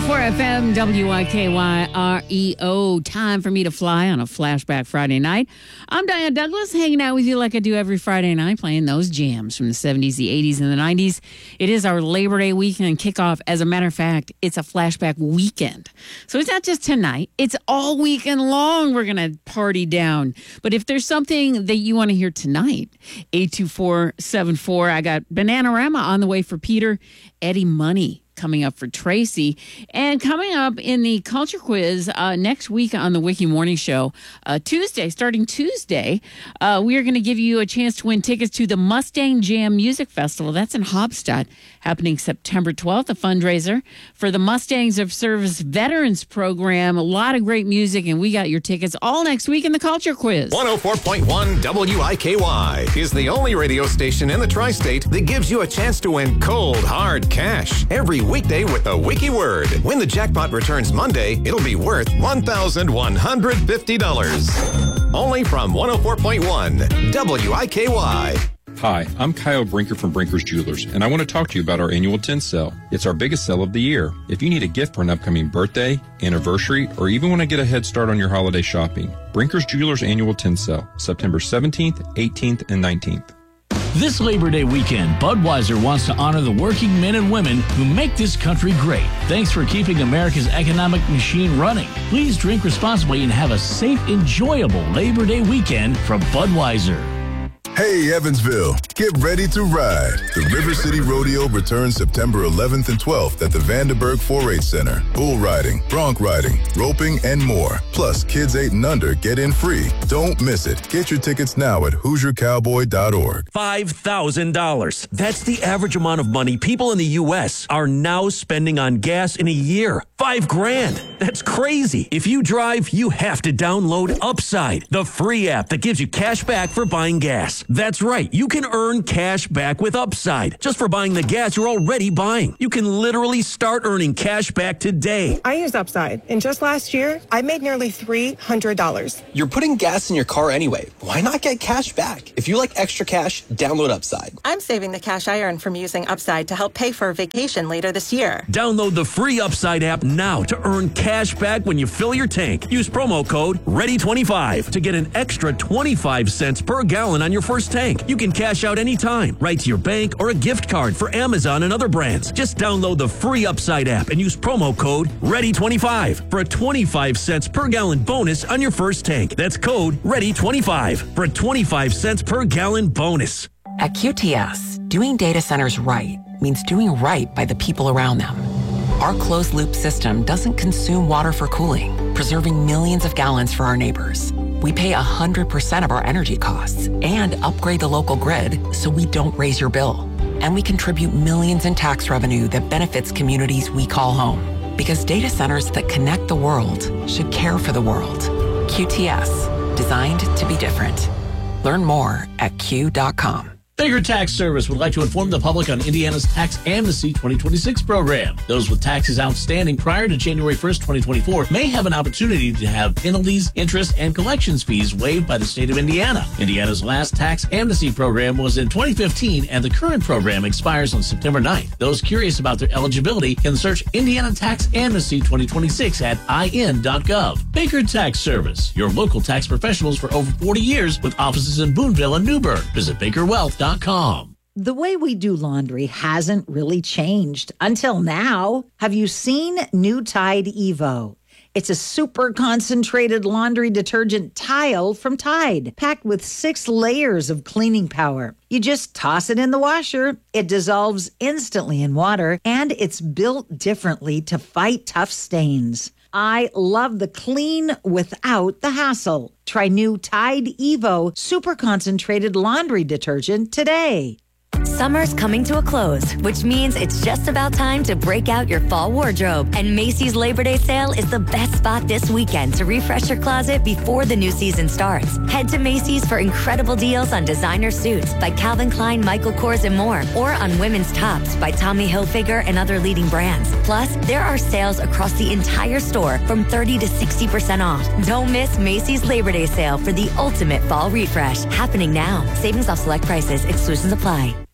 104 FM, WIKYREO. Time for me to fly on a Flashback Friday night. I'm Diane Douglas, hanging out with you like I do every Friday night, playing those jams from the 70s, the 80s, and the 90s. It is our Labor Day weekend kickoff. As a matter of fact, it's a Flashback weekend. So it's not just tonight. It's all weekend long we're going to party down. But if there's something that you want to hear tonight, 82474, I got Bananarama on the way for Peter, Eddie Money coming up for Tracy, and coming up in the Culture Quiz next week on the Wiki Morning Show, starting Tuesday, we are going to give you a chance to win tickets to the Mustang Jam Music Festival. That's in Hofstadt, happening September 12th, a fundraiser for the Mustangs of Service Veterans Program. A lot of great music, and we got your tickets all next week in the Culture Quiz. 104.1 WIKY is the only radio station in the tri-state that gives you a chance to win cold, hard cash every weekday with the Wiki Word. When the jackpot returns Monday, it'll be worth $1,150. Only from 104.1 WIKY. Hi, I'm Kyle Brinker from Brinker's Jewelers, and I want to talk to you about our annual tent sale. It's our biggest sale of the year. If you need a gift for an upcoming birthday, anniversary, or even want to get a head start on your holiday shopping, Brinker's Jewelers annual tent sale, September 17th, 18th, and 19th. This Labor Day weekend, Budweiser wants to honor the working men and women who make this country great. Thanks for keeping America's economic machine running. Please drink responsibly and have a safe, enjoyable Labor Day weekend from Budweiser. Hey, Evansville, get ready to ride. The River City Rodeo returns September 11th and 12th at the Vandenberg 4-H Center. Bull riding, bronc riding, roping, and more. Plus, kids 8 and under get in free. Don't miss it. Get your tickets now at HoosierCowboy.org. $5,000. That's the average amount of money people in the U.S. are now spending on gas in a year. $5,000. That's crazy. If you drive, you have to download Upside, the free app that gives you cash back for buying gas. That's right. You can earn cash back with Upside just for buying the gas you're already buying. You can literally start earning cash back today. I use Upside, and just last year, I made nearly $300. You're putting gas in your car anyway. Why not get cash back? If you like extra cash, download Upside. I'm saving the cash I earn from using Upside to help pay for a vacation later this year. Download the free Upside app now to earn cash back when you fill your tank. Use promo code READY25 to get an extra 25 cents per gallon on your first tank. You can cash out anytime, right to your bank or a gift card for Amazon and other brands. Just download the free Upside app and use promo code READY25 for a 25 cents per gallon bonus on your first tank. That's code READY25 for a 25 cents per gallon bonus. At QTS, doing data centers right means doing right by the people around them. Our closed-loop system doesn't consume water for cooling, preserving millions of gallons for our neighbors. We pay 100% of our energy costs and upgrade the local grid so we don't raise your bill. And we contribute millions in tax revenue that benefits communities we call home. Because data centers that connect the world should care for the world. QTS, designed to be different. Learn more at Q.com. Baker Tax Service would like to inform the public on Indiana's Tax Amnesty 2026 program. Those with taxes outstanding prior to January 1st, 2024 may have an opportunity to have penalties, interest, and collections fees waived by the state of Indiana. Indiana's last Tax Amnesty program was in 2015, and the current program expires on September 9th. Those curious about their eligibility can search Indiana Tax Amnesty 2026 at in.gov. Baker Tax Service, your local tax professionals for over 40 years with offices in Boonville and Newburgh. Visit BakerWealth.com. The way we do laundry hasn't really changed until now. Have you seen new Tide Evo? It's a super concentrated laundry detergent tile from Tide, packed with 6 layers of cleaning power. You just toss it in the washer, it dissolves instantly in water, and it's built differently to fight tough stains. I love the clean without the hassle. Try new Tide Evo Super Concentrated Laundry Detergent today. Summer's coming to a close, which means it's just about time to break out your fall wardrobe. And Macy's Labor Day sale is the best spot this weekend to refresh your closet before the new season starts. Head to Macy's for incredible deals on designer suits by Calvin Klein, Michael Kors, and more, or on women's tops by Tommy Hilfiger and other leading brands. Plus, there are sales across the entire store from 30 to 60% off. Don't miss Macy's Labor Day sale for the ultimate fall refresh. Happening now. Savings off select prices. Exclusions apply.